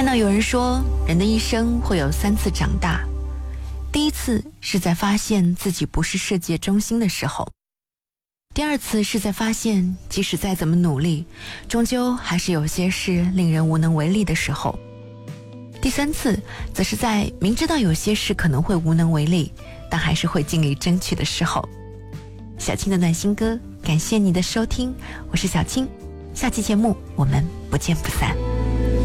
看到有人说，人的一生会有3次长大。第一次是在发现自己不是世界中心的时候，第二次是在发现即使再怎么努力，终究还是有些事令人无能为力的时候，第3次则是在明知道有些事可能会无能为力，但还是会尽力争取的时候。小青的暖心歌，感谢你的收听，我是小青，下期节目我们不见不散。